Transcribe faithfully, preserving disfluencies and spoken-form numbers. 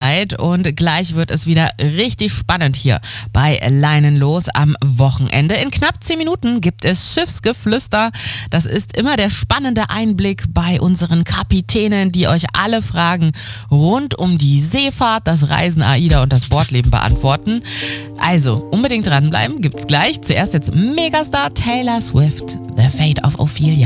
Zeit und gleich wird es wieder richtig spannend hier bei Leinenlos am Wochenende. In knapp zehn Minuten gibt es Schiffsgeflüster. Das ist immer der spannende Einblick bei unseren Kapitänen, die euch alle Fragen rund um die Seefahrt, das Reisen, AIDA und das Bordleben beantworten. Also unbedingt dranbleiben, gibt's gleich. Zuerst jetzt Megastar Taylor Swift, The Fate of Ophelia.